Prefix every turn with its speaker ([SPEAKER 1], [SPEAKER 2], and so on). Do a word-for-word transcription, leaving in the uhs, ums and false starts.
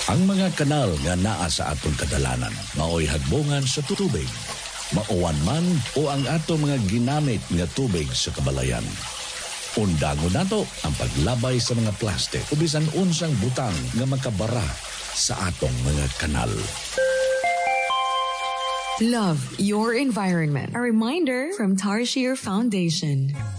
[SPEAKER 1] Ang mga kanal nga naa sa atong kadalanan, mao'y hagbungan sa tubig, mauwan man o ang atong mga ginamit nga tubig sa kabalayan. Undangon nato ang paglabay sa mga plastic o bisan unsang butang nga makabara sa atong mga kanal.
[SPEAKER 2] Love your environment. A reminder from Tarshir Foundation.